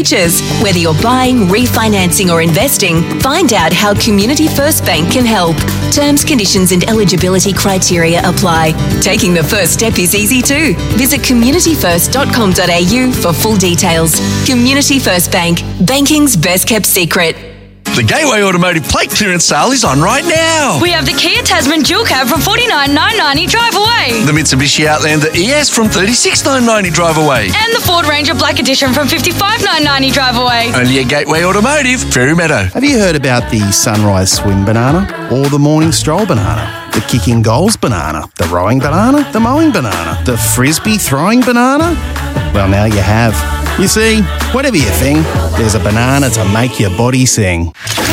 Whether you're buying, refinancing or investing, find out how Community First Bank can help. Terms, conditions and eligibility criteria apply. Taking the first step is easy too. Visit communityfirst.com.au for full details. Community First Bank, banking's best kept secret. The Gateway Automotive plate clearance sale is on right now. We have the Kia Tasman Dual Cab from $49,990 drive away. The Mitsubishi Outlander ES from $36,990 drive away. And the Ford Ranger Black Edition from $55,990 drive away. Only at Gateway Automotive, Fairy Meadow. Have you heard about the Sunrise Swim banana or the Morning Stroll banana? The Kicking Goals banana, the Rowing banana, the Mowing banana, the Frisbee Throwing banana? Well, now you have. You see, whatever you think, there's a banana to make your body sing.